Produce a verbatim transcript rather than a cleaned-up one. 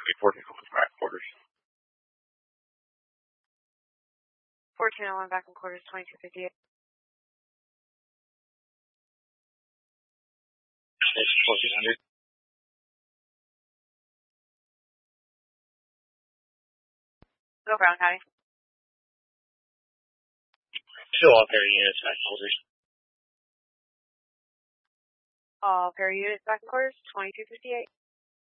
fourteen oh one back quarters. fourteen oh one back in quarters, twenty-two fifty-eight. It's fourteen hundred. Go Brown County. Show all pair units back quarters. All pair units back in quarters, twenty-two fifty-eight.